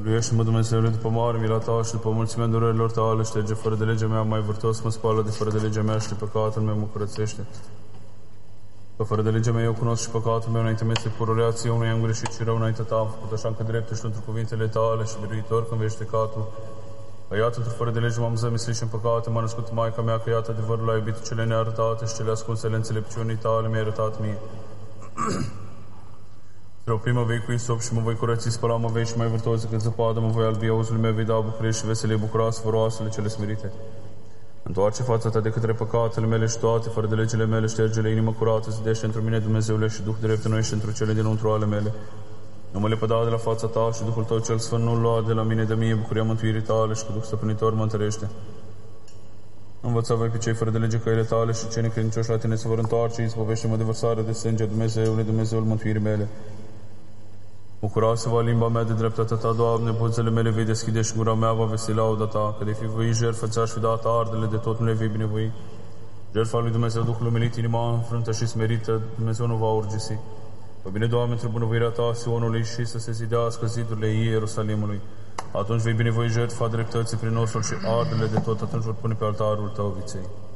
Miluiește-mă, Dumnezeule, după mare mila ta și după mulțimea durerilor tale, șterge fără de legea mea mai vârtos, mă spală de fără de legea mea și de păcatul meu mă curățește. Că fără de legea mea eu cunosc și păcatul meu, înainte mea se purureați, eu nu i-am greșit și rău înainte ta, am făcut așa încă drept și într cuvintele tale și biruitor când vești catul. Că iată, într fără de lege m-am zămislit și în păcate, m-a născut Maica mea, că iată adevărul la iubit cele nearătate și cele ascunsele înțelepciunii tale mi-ai arătat mie. Stropii mă vei cu isop și mă voi curăți, spăla mă vei și mai vârtos decât zăpadă, mă voi albi, auzul meu vei da bucurie și veselie bucuroasă, făroasele cele smerite. Întoarce fața ta de către păcatele mele și toate, fără de legile mele, șterge-le, inimă curată, zidește într mine, Dumnezeule, și Duh drept în noi și într cele dinăuntru ale mele. Nu mă lepăda de la fața ta și Duhul tău cel Sfânt nu lua de la mine de mie bucuria mântuirii tale și cu Duh stăpânitor mă întărește. Învăța voi pe cei fără de lege căile tale și cei necredincioși la tine se vor întoarce, izbăvește-mă de vărsare de sânge, Dumnezeul mântuirii mele. Bucura-se-va limba mea de dreptatea ta, Doamne, buzele mele vei deschide și gura mea va veseli lauda ta, că de fi voi jertfă ți-aș fi dat ardele, de tot nu le vei binevoi. Jertfa lui Dumnezeu, Duhul umilit, inima înfrântă și smerită, Dumnezeu nu va urgisi. Fă bine, Doamne, într-o bunăvoirea ta, Sionului, și să se zidească zidurile Ierusalimului. Atunci vei binevoi jertfa dreptății prin osul și ardele de tot, atunci vor pune pe altarul tău viței.